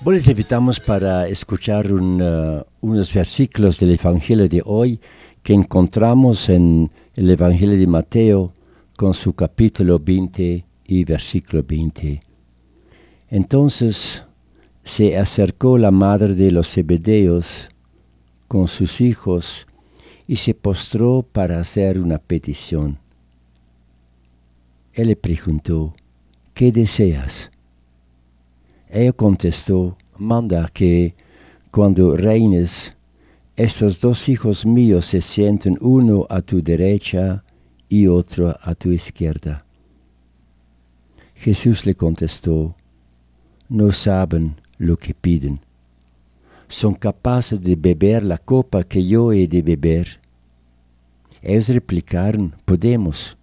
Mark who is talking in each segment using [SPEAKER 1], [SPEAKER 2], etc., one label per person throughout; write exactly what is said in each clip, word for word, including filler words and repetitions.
[SPEAKER 1] Bueno, les invitamos para escuchar un, uh, unos versículos del Evangelio de hoy que encontramos en el Evangelio de Mateo con su capítulo veinte y versículo veinte. Entonces se acercó la madre de los Zebedeos con sus hijos y se postró para hacer una petición. Él le preguntó, ¿qué deseas? Ella contestó, manda que, cuando reines, estos dos hijos míos se sienten uno a tu derecha y otro a tu izquierda. Jesús le contestó, no saben lo que piden. ¿Son capaces de beber la copa que yo he de beber? Ellos replicaron, podemos.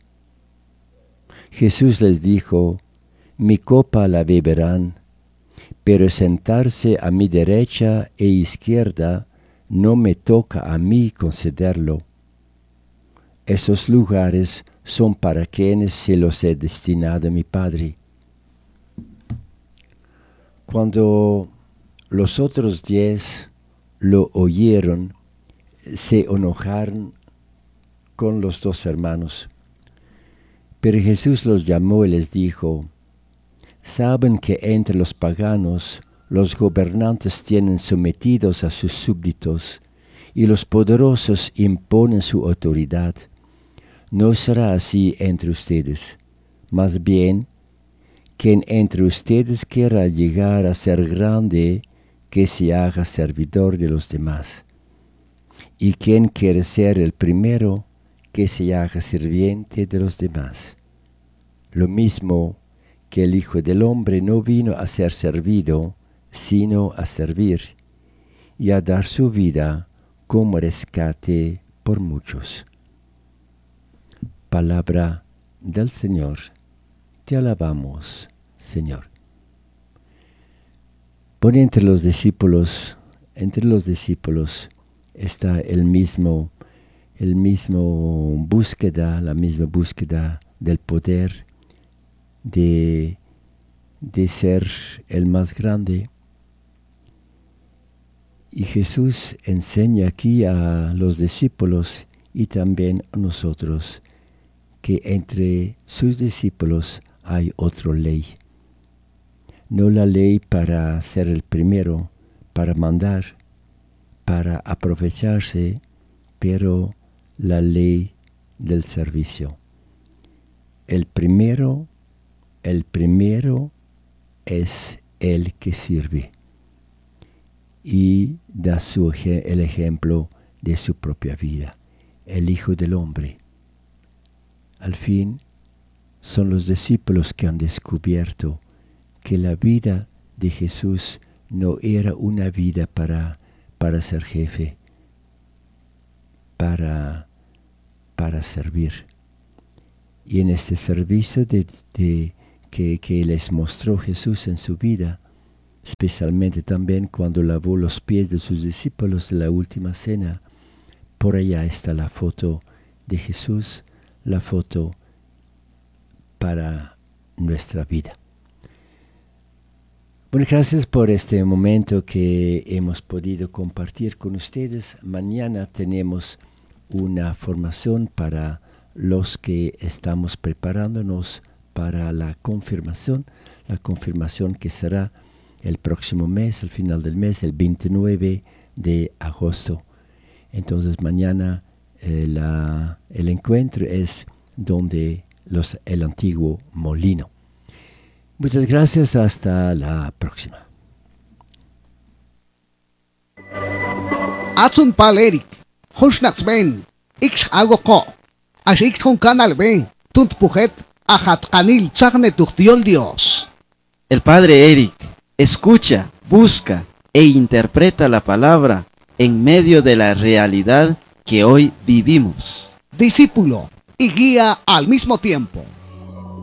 [SPEAKER 1] Jesús les dijo, mi copa la beberán, pero sentarse a mi derecha e izquierda no me toca a mí concederlo. Esos lugares son para quienes se los he destinado mi Padre. Cuando los otros diez lo oyeron, se enojaron con los dos hermanos. Pero Jesús los llamó y les dijo, ¿saben que entre los paganos los gobernantes tienen sometidos a sus súbditos y los poderosos imponen su autoridad? No será así entre ustedes. Más bien, quien entre ustedes quiera llegar a ser grande, que se haga servidor de los demás. Y quien quiere ser el primero, que se haga sirviente de los demás. Lo mismo que el Hijo del Hombre no vino a ser servido, sino a servir, y a dar su vida como rescate por muchos. Palabra del Señor. Te alabamos, Señor. Por entre los discípulos, entre los discípulos está el mismo, el mismo búsqueda, la misma búsqueda del poder, de, de ser el más grande. Y Jesús enseña aquí a los discípulos y también a nosotros que entre sus discípulos hay otra ley. No la ley para ser el primero, para mandar, para aprovecharse, pero la ley del servicio. El primero, el primero es el que sirve y da su, el ejemplo de su propia vida, el Hijo del Hombre. Al fin, son los discípulos que han descubierto que la vida de Jesús no era una vida para, para ser jefe, para, para servir. Y en este servicio de, de, que, que les mostró Jesús en su vida, especialmente también cuando lavó los pies de sus discípulos de la última cena, por allá está la foto de Jesús, la foto para nuestra vida. Bueno, gracias por este momento que hemos podido compartir con ustedes. Mañana tenemos una formación para los que estamos preparándonos para la confirmación, la confirmación que será el próximo mes, al final del mes, el veintinueve de agosto. Entonces mañana eh, la, el encuentro es donde los, el antiguo molino. Muchas gracias, hasta la próxima.
[SPEAKER 2] Atsun palerik, Hushnats ben, Ix agoko, Ashik con canal ben, Tunt pujet, Ajat kanil tzagne tuchtiol Dios.
[SPEAKER 3] El padre Eric escucha, busca e interpreta la palabra en medio de la realidad que hoy vivimos.
[SPEAKER 2] Discípulo y guía al mismo tiempo.